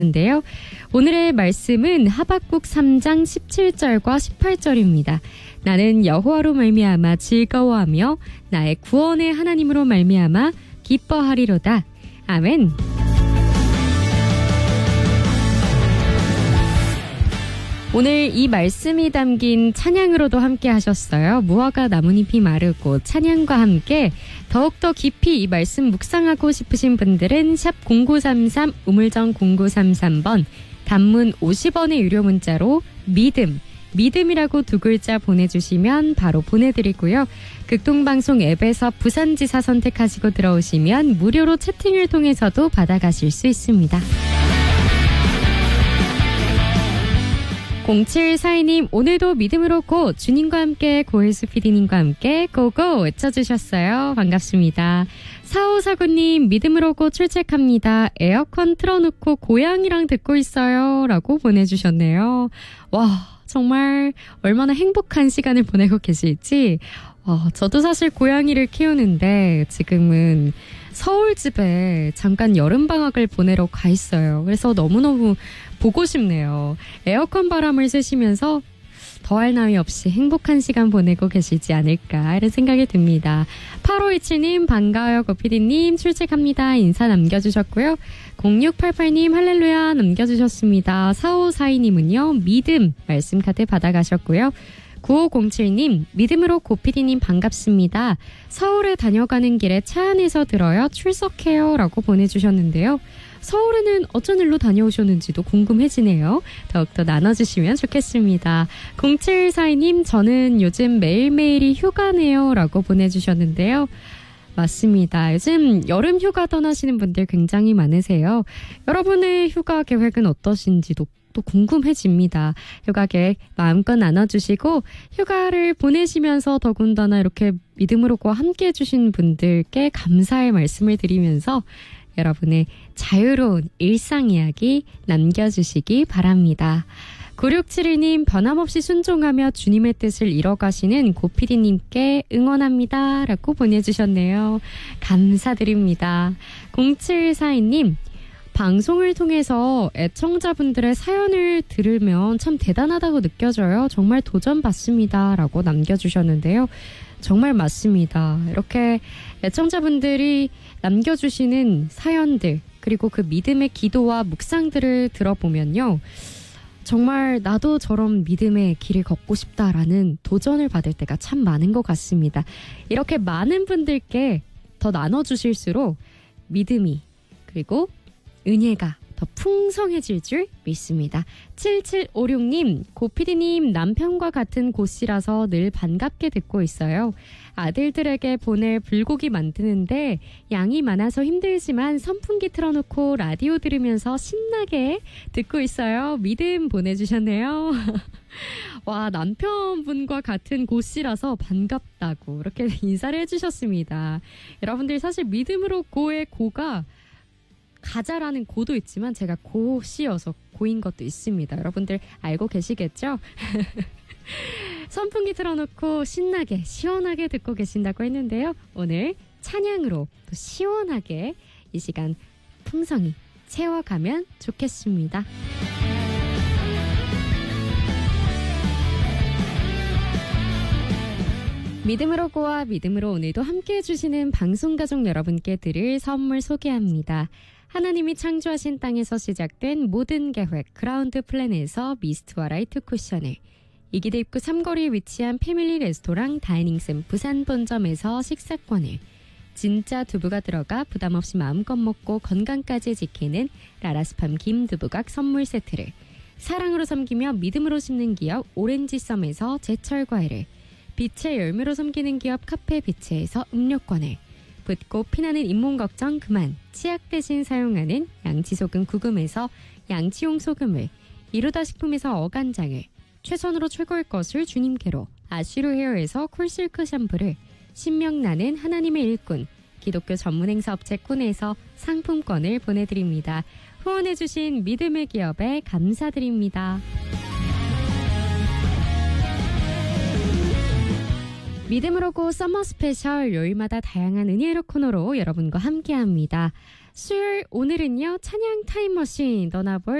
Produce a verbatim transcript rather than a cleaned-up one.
인데요. 오늘의 말씀은 하박국 삼 장 십칠 절과 십팔 절입니다. 나는 여호와로 말미암아 즐거워하며 나의 구원의 하나님으로 말미암아 기뻐하리로다. 아멘. 오늘 이 말씀이 담긴 찬양으로도 함께 하셨어요. 무화과 나뭇잎이 마르고 찬양과 함께 더욱더 깊이 이 말씀 묵상하고 싶으신 분들은 샵 공구삼삼 우물정 공구삼삼 번 단문 오십 원의 유료 문자로 믿음, 믿음이라고 두 글자 보내주시면 바로 보내드리고요. 극동방송 앱에서 부산지사 선택하시고 들어오시면 무료로 채팅을 통해서도 받아가실 수 있습니다. 공칠사이 님 오늘도 믿음으로 고 주님과 함께 고혜수 피디님과 함께 고고 외쳐주셨어요. 반갑습니다. 사오사구 님 믿음으로 고 출첵합니다. 에어컨 틀어놓고 고양이랑 듣고 있어요. 라고 보내주셨네요. 와 정말 얼마나 행복한 시간을 보내고 계실지. 어, 저도 사실 고양이를 키우는데 지금은 서울집에 잠깐 여름방학을 보내러 가 있어요. 그래서 너무너무 보고 싶네요. 에어컨 바람을 쐬시면서 더할 나위 없이 행복한 시간 보내고 계시지 않을까 이런 생각이 듭니다. 팔오이칠 님 반가워요 고피디님 출첵합니다. 인사 남겨주셨고요. 공육팔팔 님 할렐루야 남겨주셨습니다. 사오사이 님은요 믿음 말씀 카드 받아가셨고요. 구오공칠 님 믿음으로 고피디님 반갑습니다. 서울에 다녀가는 길에 차 안에서 들어요. 출석해요 라고 보내주셨는데요. 서울에는 어쩐 일로 다녀오셨는지도 궁금해지네요. 더욱더 나눠주시면 좋겠습니다. 공칠사이 님 저는 요즘 매일매일이 휴가네요 라고 보내주셨는데요. 맞습니다. 요즘 여름 휴가 떠나시는 분들 굉장히 많으세요. 여러분의 휴가 계획은 어떠신지도 또 궁금해집니다. 휴가 계획 마음껏 나눠주시고 휴가를 보내시면서 더군다나 이렇게 믿음으로과 함께 해주신 분들께 감사의 말씀을 드리면서 여러분의 자유로운 일상 이야기 남겨주시기 바랍니다. 구육칠일 님 변함없이 순종하며 주님의 뜻을 이뤄가시는 고피디님께 응원합니다. 라고 보내주셨네요. 감사드립니다. 공칠사이 님 방송을 통해서 애청자분들의 사연을 들으면 참 대단하다고 느껴져요. 정말 도전받습니다. 라고 남겨주셨는데요. 정말 맞습니다. 이렇게 애청자분들이 남겨주시는 사연들 그리고 그 믿음의 기도와 묵상들을 들어보면요. 정말 나도 저런 믿음의 길을 걷고 싶다라는 도전을 받을 때가 참 많은 것 같습니다. 이렇게 많은 분들께 더 나눠주실수록 믿음이 그리고 은혜가 더 풍성해질 줄 믿습니다. 칠칠오육 님 고피디님 남편과 같은 고씨라서 늘 반갑게 듣고 있어요. 아들들에게 보낼 불고기 만드는데 양이 많아서 힘들지만 선풍기 틀어놓고 라디오 들으면서 신나게 듣고 있어요. 믿음 보내주셨네요. 와 남편분과 같은 고씨라서 반갑다고 이렇게 인사를 해주셨습니다. 여러분들 사실 믿음으로 고의 고가 가자라는 고도 있지만 제가 고씨여서 고인 것도 있습니다. 여러분들 알고 계시겠죠? 선풍기 틀어놓고 신나게 시원하게 듣고 계신다고 했는데요. 오늘 찬양으로 또 시원하게 이 시간 풍성히 채워가면 좋겠습니다. 믿음으로 고와 믿음으로 오늘도 함께 해주시는 방송가족 여러분께 드릴 선물 소개합니다. 하나님이 창조하신 땅에서 시작된 모든 계획 그라운드 플랜에서 미스트와 라이트 쿠션을 이기대 입구 삼거리에 위치한 패밀리 레스토랑 다이닝샘 부산 본점에서 식사권을 진짜 두부가 들어가 부담없이 마음껏 먹고 건강까지 지키는 라라스팜 김두부각 선물 세트를 사랑으로 섬기며 믿음으로 심는 기업 오렌지썸에서 제철 과일을 빛의 열매로 섬기는 기업 카페 비체에서 음료권을 붓고 피나는 잇몸 걱정 그만 치약 대신 사용하는 양치소금 구금에서 양치용 소금을 이루다 식품에서 어간장을 최선으로 최고의 것을 주님께로 아쉬루 헤어에서 쿨실크 샴푸를 신명나는 하나님의 일꾼 기독교 전문 행사 업체 꾼에서 상품권을 보내드립니다. 후원해주신 믿음의 기업에 감사드립니다. 믿음으로 고 썸머 스페셜 요일마다 다양한 은혜로 코너로 여러분과 함께합니다. 수요일 오늘은요 찬양 타임머신 떠나볼